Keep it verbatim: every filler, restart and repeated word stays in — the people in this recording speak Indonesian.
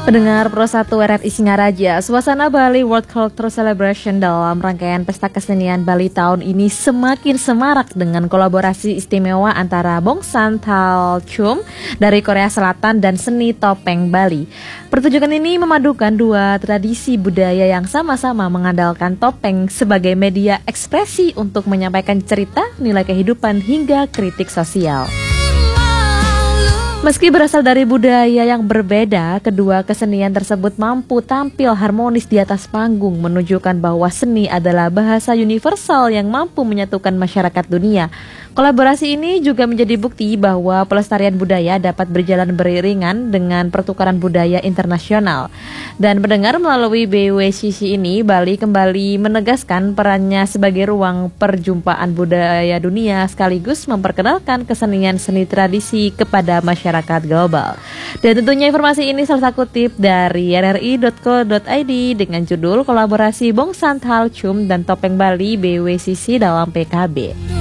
Pendengar Pro satu R R I Singaraja, suasana Bali World Cultural Celebration dalam rangkaian Pesta Kesenian Bali tahun ini semakin semarak dengan kolaborasi istimewa antara Bongsan Thalchum dari Korea Selatan dan seni topeng Bali. Pertunjukan ini memadukan dua tradisi budaya yang sama-sama mengandalkan topeng sebagai media ekspresi untuk menyampaikan cerita, nilai kehidupan hingga kritik sosial. Meski berasal dari budaya yang berbeda, kedua kesenian tersebut mampu tampil harmonis di atas panggung, menunjukkan bahwa seni adalah bahasa universal yang mampu menyatukan masyarakat dunia. Kolaborasi ini juga menjadi bukti bahwa pelestarian budaya dapat berjalan beriringan dengan pertukaran budaya internasional. Dan mendengar melalui B W C C ini, Bali kembali menegaskan perannya sebagai ruang perjumpaan budaya dunia sekaligus memperkenalkan kesenian seni tradisi kepada masyarakat global. Dan tentunya informasi ini salah satu kutip dari r r i dot co dot i d dengan judul kolaborasi Bongsan Thalchum dan Topeng Bali B W C C dalam P K B.